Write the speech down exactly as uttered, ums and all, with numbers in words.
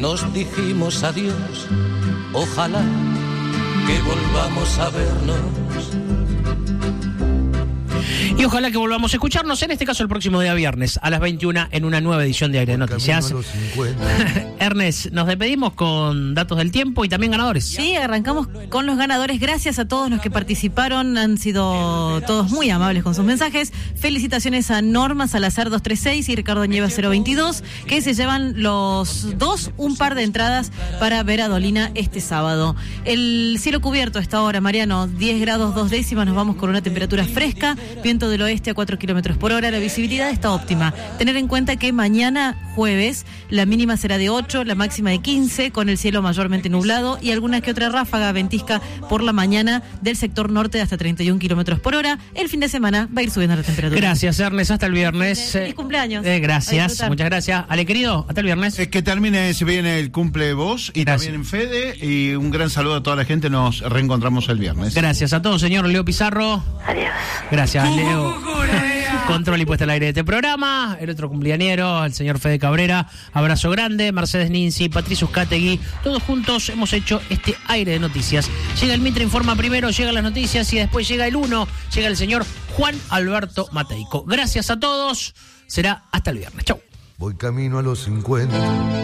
nos dijimos adiós. Ojalá que volvamos a vernos. Y ojalá que volvamos a escucharnos, en este caso el próximo día viernes, a las veintiuna, en una nueva edición de Aire de Noticias. Ernest, nos despedimos con datos del tiempo y también ganadores. Sí, arrancamos con los ganadores. Gracias a todos los que participaron, han sido todos muy amables con sus mensajes. Felicitaciones a Norma Salazar dos treinta y seis y Ricardo Nieves cero veintidós, que se llevan los dos un par de entradas para ver a Dolina este sábado. El cielo cubierto a esta hora, Mariano, diez grados dos décimas, nos vamos con una temperatura fresca, viento del oeste a cuatro kilómetros por hora, la visibilidad está óptima. Tener en cuenta que mañana jueves la mínima será de ocho, la máxima de quince, con el cielo mayormente nublado y alguna que otra ráfaga ventisca por la mañana del sector norte de hasta treinta y un kilómetros por hora. El fin de semana va a ir subiendo la temperatura. Gracias, Ernest, hasta el viernes. Feliz cumpleaños. Eh, gracias, muchas gracias. Ale, querido, hasta el viernes. Es que termine, se viene el cumple vos y gracias. También en Fede, y un gran saludo a toda la gente, nos reencontramos el viernes. Gracias a todos, señor Leo Pizarro. Adiós. Gracias, Leo. Control y puesta al aire de este programa. El otro cumpleañero, el señor Fede Cabrera. Abrazo grande. Mercedes Ninzi, Patricio Uzcategui. Todos juntos hemos hecho este Aire de Noticias. Llega el Mitre Informa primero, llegan las noticias y después llega el uno. Llega el señor Juan Alberto Mateico. Gracias a todos. Será hasta el viernes. Chau. Voy camino a los cincuenta.